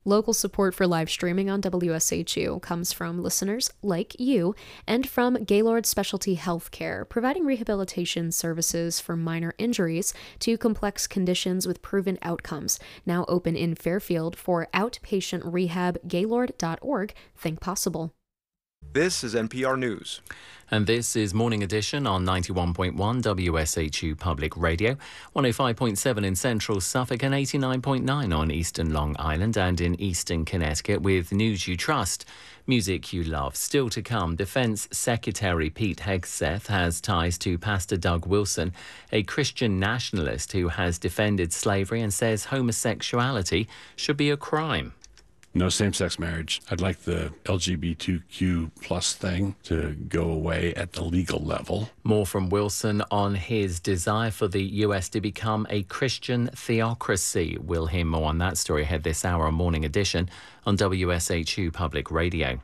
Local support for live streaming on WSHU comes from listeners like you and from Gaylord Specialty Healthcare, providing rehabilitation services for minor injuries to complex conditions with proven outcomes. Now open in Fairfield for outpatient rehab. Gaylord.org. Think possible. This is NPR News. And this is Morning Edition on 91.1 WSHU Public Radio, 105.7 in Central Suffolk and 89.9 on Eastern Long Island and in Eastern Connecticut with news you trust, music you love. Still to come, Defence Secretary Pete Hegseth has ties to Pastor Doug Wilson, a Christian nationalist who has defended slavery and says homosexuality should be a crime. No same-sex marriage. I'd like the LGBTQ plus thing to go away at the legal level. More from Wilson on his desire for the US to become a Christian theocracy. We'll hear more on that story ahead this hour on Morning Edition on WSHU Public Radio.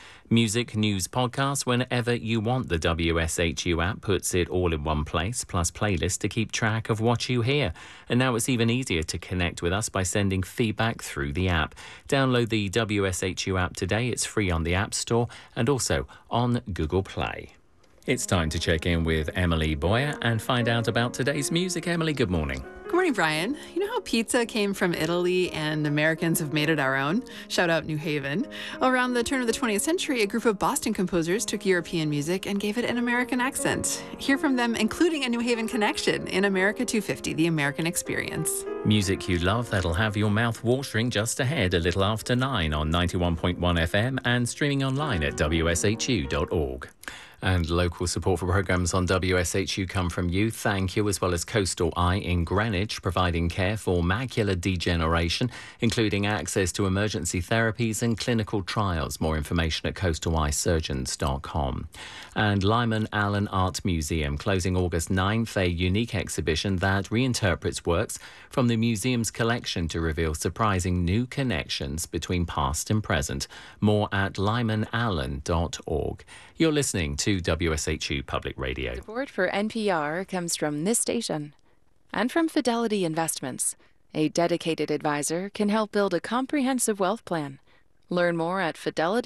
Music news podcast whenever you want. The WSHU app puts it all in one place, plus playlists to keep track of what you hear. And now it's even easier to connect with us by sending feedback through the app. Download the WSHU app today. It's free on the App Store and also on Google Play. It's time to check in with Emily Boyer and find out about today's music. Emily, good morning. Good morning, Brian. You know how pizza came from Italy and Americans have made it our own? Shout out New Haven. Around the turn of the 20th century, a group of Boston composers took European music and gave it an American accent. Hear from them, including a New Haven connection in America 250, The American Experience. Music you love that'll have your mouth watering just ahead a little after 9 on 91.1 FM and streaming online at wshu.org. And local support for programmes on WSHU come from you. Thank you, as well as Coastal Eye in Greenwich, providing care for macular degeneration, including access to emergency therapies and clinical trials. More information at coastaleyesurgeons.com. And Lyman Allen Art Museum, closing August 9th, a unique exhibition that reinterprets works from the museum's collection to reveal surprising new connections between past and present. More at lymanallen.org. You're listening to WSHU Public Radio. Support for NPR comes from this station and from Fidelity Investments. A dedicated advisor can help build a comprehensive wealth plan. Learn more at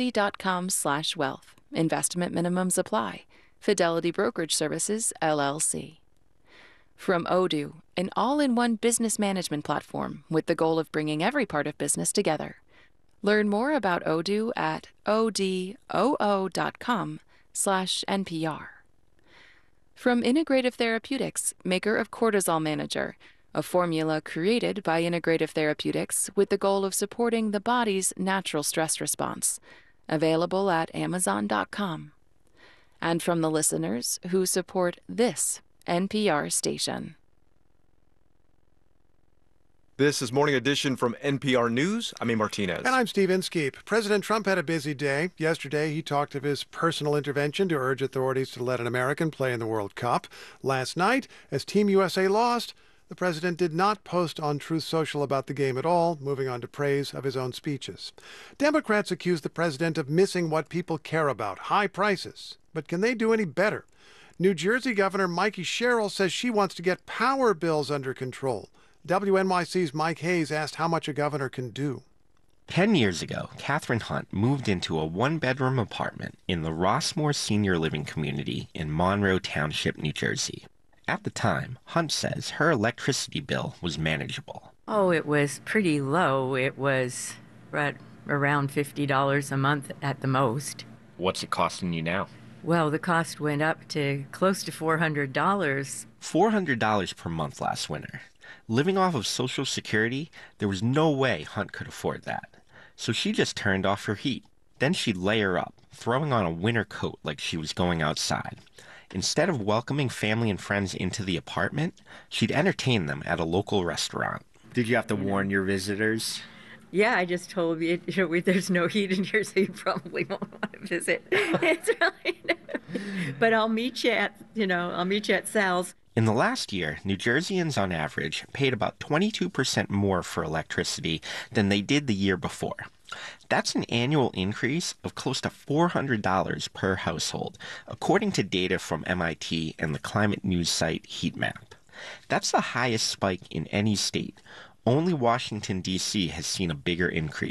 fidelity.com/wealth. Investment minimums apply. Fidelity Brokerage Services, LLC. From Odoo, an all-in-one business management platform with the goal of bringing every part of business together. Learn more about Odoo at odoo.com/NPR. From Integrative Therapeutics, maker of Cortisol Manager, a formula created by Integrative Therapeutics with the goal of supporting the body's natural stress response. Available at Amazon.com. And from the listeners who support this NPR station. This is Morning Edition from NPR News. I'm A. Martinez. And I'm Steve Inskeep. President Trump had a busy day. Yesterday, he talked of his personal intervention to urge authorities to let an American play in the World Cup. Last night, as Team USA lost, the president did not post on Truth Social about the game at all, moving on to praise of his own speeches. Democrats accuse the president of missing what people care about, high prices. But can they do any better? New Jersey Governor Mikey Sherrill says she wants to get power bills under control. WNYC's Mike Hayes asked how much a governor can do. 10 years ago, Catherine Hunt moved into a one-bedroom apartment in the Rossmore Senior Living Community in Monroe Township, New Jersey. At the time, Hunt says her electricity bill was manageable. Oh, it was pretty low. It was right around $50 a month at the most. What's it costing you now? Well, the cost went up to close to $400. $400 per month last winter. Living off of Social Security, there was no way Hunt could afford that. So she just turned off her heat. Then she'd layer up, throwing on a winter coat like she was going outside. Instead of welcoming family and friends into the apartment, she'd entertain them at a local restaurant. Did you have to warn your visitors? Yeah, I just told you, there's no heat in here, so you probably won't want to visit. It's really, but I'll meet you at Sal's. In the last year, New Jerseyans on average paid about 22% more for electricity than they did the year before. That's an annual increase of close to $400 per household, according to data from MIT and the climate news site Heatmap. That's the highest spike in any state. Only Washington, D.C. has seen a bigger increase.